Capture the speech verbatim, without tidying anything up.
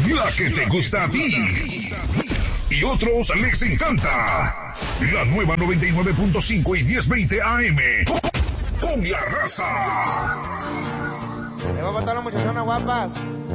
la que te gusta a ti. Y otros les encanta. La nueva noventa y nueve punto cinco y diez veinte A M. Con la raza. Le voy a botar a las muchachonas guapas.